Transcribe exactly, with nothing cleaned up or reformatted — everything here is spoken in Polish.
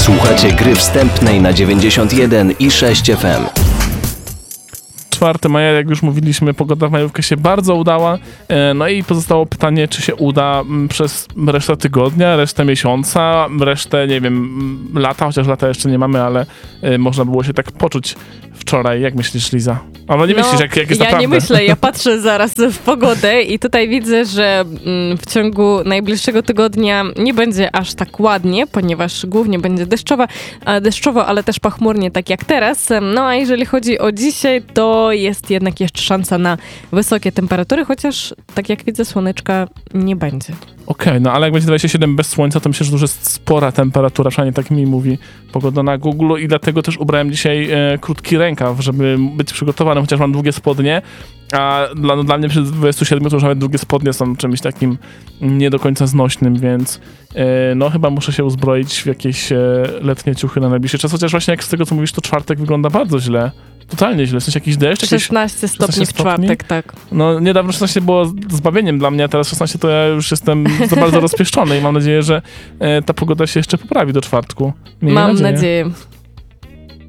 Słuchacie gry wstępnej na dziewięćdziesiąt jeden i sześć F M. czwartego maja, jak już mówiliśmy, pogoda w majówkę się bardzo udała. No i pozostało pytanie, czy się uda przez resztę tygodnia, resztę miesiąca, resztę, nie wiem, lata, chociaż lata jeszcze nie mamy, ale można było się tak poczuć wczoraj. Jak myślisz, Liza? Ale nie no, myślisz, jak, jak jest ja naprawdę? Ja nie myślę, ja patrzę zaraz w pogodę i tutaj widzę, że w ciągu najbliższego tygodnia nie będzie aż tak ładnie, ponieważ głównie będzie deszczowa, deszczowo, ale też pochmurnie, tak jak teraz. No a jeżeli chodzi o dzisiaj, to jest jednak jeszcze szansa na wysokie temperatury, chociaż tak jak widzę, słoneczka nie będzie. Okej, okay, no ale jak będzie dwadzieścia siedem bez słońca, to myślę, że to już jest spora temperatura, przynajmniej tak mi mówi pogoda na Google i dlatego też ubrałem dzisiaj e, krótki rękaw, żeby być przygotowany, chociaż mam długie spodnie, a dla, no, dla mnie przy dwudziestu siedmiu to już nawet długie spodnie są czymś takim nie do końca znośnym, więc e, no chyba muszę się uzbroić w jakieś e, letnie ciuchy na najbliższy czas, chociaż właśnie jak z tego, co mówisz, to czwartek wygląda bardzo źle. Totalnie źle. W sensie jakiś deszcz? Jakieś szesnaście stopni w czwartek, tak. No niedawno szesnaście było zbawieniem dla mnie, a teraz szesnaście to ja już jestem za bardzo rozpieszczony i mam nadzieję, że e, ta pogoda się jeszcze poprawi do czwartku. Miejmy Mam nadzieję. nadzieję.